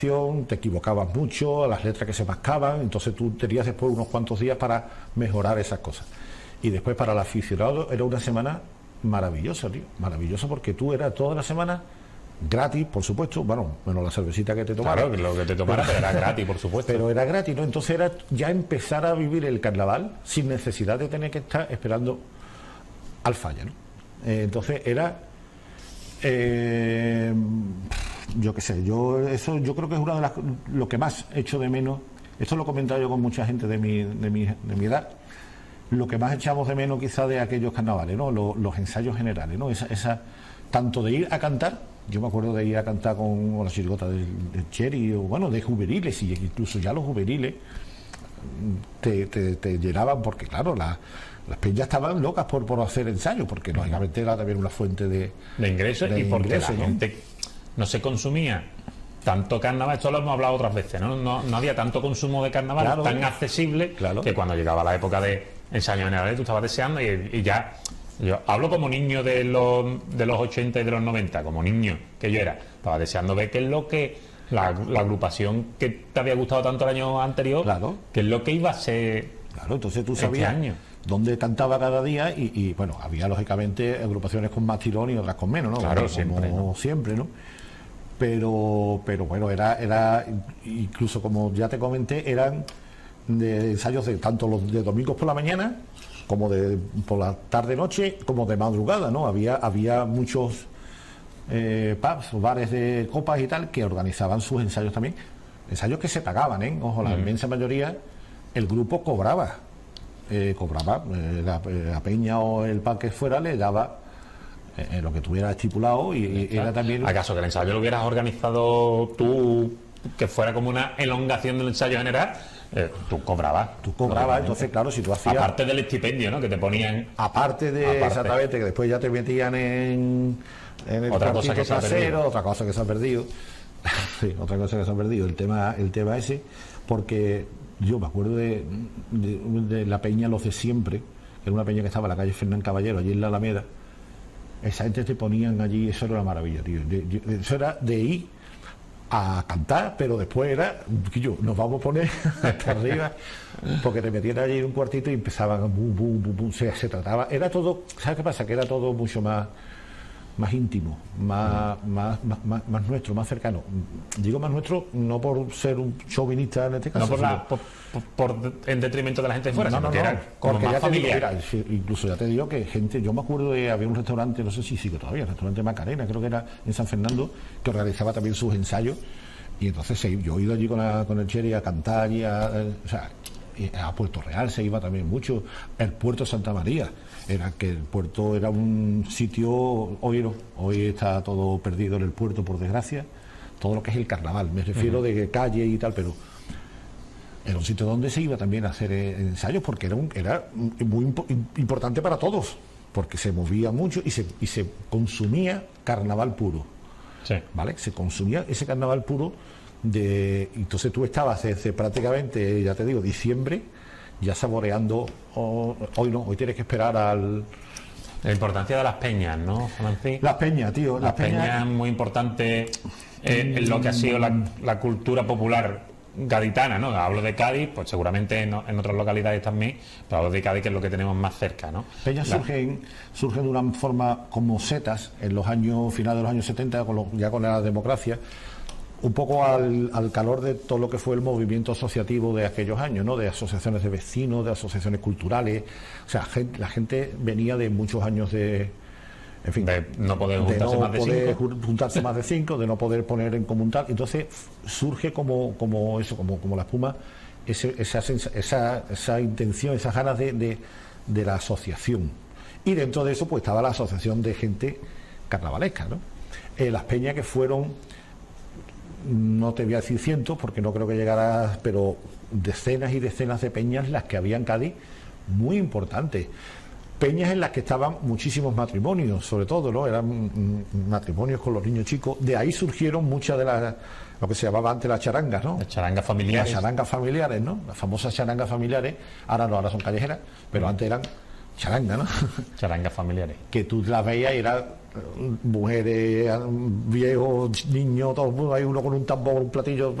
te equivocabas mucho, las letras que se mascaban, entonces tú tenías después unos cuantos días para mejorar esas cosas. Y después para el aficionado era una semana maravillosa, tío, maravillosa, porque tú eras toda la semana gratis, por supuesto, bueno, menos la cervecita que te tomara. Claro, lo que te tomara, pero era gratis, por supuesto. Pero era gratis, ¿no? Entonces era ya empezar a vivir el carnaval sin necesidad de tener que estar esperando al falla, ¿no? Entonces era... yo qué sé, yo creo que es una de las lo que más echo de menos. Esto lo he comentado yo con mucha gente de mi edad. Lo que más echamos de menos quizá de aquellos carnavales, ¿no? Los ensayos generales, ¿no? Esa tanto de ir a cantar, yo me acuerdo de ir a cantar con la chirigota del Cherry, o bueno, de juveniles, y incluso ya los juveniles te llenaban, porque claro, las peñas estaban locas por hacer ensayos, porque lógicamente era también una fuente de ingresos, y porque ingresos, la gente no se consumía tanto carnaval. Esto lo hemos hablado otras veces, no había tanto consumo de carnaval, claro, tan accesible, claro, que cuando llegaba la época de ensayos generales tú estabas deseando, y ya yo hablo como niño de los 80 y de los 90, como niño que yo era, estaba deseando ver qué es lo que la agrupación que te había gustado tanto el año anterior, claro, qué es lo que iba a ser, claro, entonces tú sabías dónde cantaba cada día, y bueno, había lógicamente agrupaciones con más tirón y otras con menos, ¿no? Claro, siempre, ¿no? Pero bueno, era incluso, como ya te comenté, eran de ensayos de tanto los de domingos por la mañana, como de por la tarde noche, como de madrugada, ¿no? Había muchos pubs o bares de copas y tal que organizaban sus ensayos también, ensayos que se pagaban, ojo, la inmensa mayoría el grupo cobraba, la peña o el pub que fuera le daba lo que tuviera estipulado, y era también... ¿Acaso que el ensayo lo hubieras organizado tú, que fuera como una elongación del ensayo general? Tú cobrabas, entonces claro, si tú hacías... Aparte del estipendio, ¿no?, que te ponían... Aparte. Exactamente, que después ya te metían en el otra cosa que trasero, otra cosa que se ha perdido. Sí, otra cosa que se ha perdido, el tema ese, porque yo me acuerdo de la peña Los de Siempre, que era una peña que estaba en la calle Fernán Caballero, allí en la Alameda. Esa gente te ponían allí, eso era una maravilla, tío. Eso era de ir a cantar, pero después era, nos vamos a poner hasta arriba, porque te metían allí en un cuartito y empezaban se trataba, era todo, ¿sabes qué pasa? Que era todo mucho más íntimo, más nuestro, más cercano. Digo más nuestro no por ser un chauvinista en este caso, no en detrimento de la gente de fuera, no, era como porque más ya familiar. Incluso ya te digo que gente, yo me acuerdo había un restaurante, no sé si sigue todavía, el restaurante Macarena, creo que era en San Fernando, que organizaba también sus ensayos, y entonces yo he ido allí con el Cherry a cantar, y a Puerto Real se iba también mucho, el puerto Santa María, era que el puerto era un sitio, hoy está todo perdido en el puerto, por desgracia, todo lo que es el carnaval, me refiero de calle y tal, pero era un sitio donde se iba también a hacer ensayos, porque era muy importante para todos, porque se movía mucho y se consumía carnaval puro, sí, ¿vale? Se consumía ese carnaval puro entonces tú estabas desde prácticamente, ya te digo, diciembre, ya saboreando. Hoy tienes que esperar la importancia de las peñas, ¿no, Francis? Las peñas, tío. Las peñas es muy importante en lo que ha sido la cultura popular gaditana, ¿no? Hablo de Cádiz, pues seguramente en otras localidades también, pero hablo de Cádiz, que es lo que tenemos más cerca, ¿no? Peñas surgen de una forma como setas en los años finales de los años 70, ya con la democracia, un poco al calor de todo lo que fue el movimiento asociativo de aquellos años, ¿no? De asociaciones de vecinos, de asociaciones culturales. O sea, la gente venía de muchos años de no poder juntarse más de 5, de no poder poner en común tal. Entonces surge como la espuma esa intención, esas ganas de la asociación. Y dentro de eso pues estaba la asociación de gente carnavalesca, ¿no? Las peñas que fueron, no te voy a decir cientos porque no creo que llegara, pero decenas y decenas de peñas las que había en Cádiz, muy importantes. Peñas en las que estaban muchísimos matrimonios, sobre todo, ¿no? Eran matrimonios con los niños chicos. De ahí surgieron muchas de lo que se llamaba antes las charangas, ¿no? Las charangas familiares. Las charangas familiares, ¿no? Las famosas charangas familiares. Ahora son callejeras, pero antes eran charangas, ¿no? Charangas familiares. Que tú las veías y era mujeres, viejos, niños, todo, hay uno con un tambor, un platillo